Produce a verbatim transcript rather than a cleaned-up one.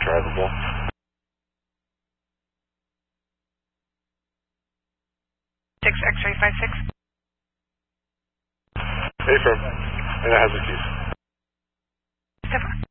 drivable. six X-ray five six. Affirm. And it has the keys. Seven.